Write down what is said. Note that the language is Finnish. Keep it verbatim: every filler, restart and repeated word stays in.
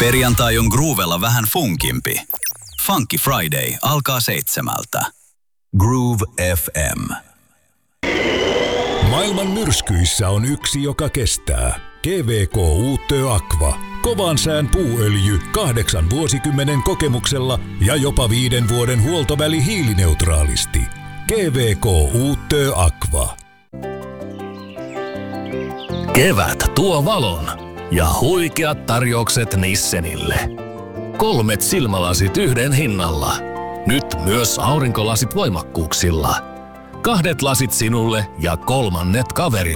Perjantai on Groovella vähän funkimpi. Funky Friday alkaa seitsemältä. Groove F M. Maailman myrskyissä on yksi, joka kestää. G V K Uutö Aqua. Kovan sään puuöljy kahdeksan vuosikymmenen kokemuksella ja jopa viiden vuoden huoltoväli hiilineutraalisti. G V K Uutö Aqua. Kevät tuo valon ja huikeat tarjoukset Nissenille. Kolmet silmälasit yhden hinnalla. Nyt myös aurinkolasit voimakkuuksilla. Kahdet lasit sinulle ja kolmannet kaverille.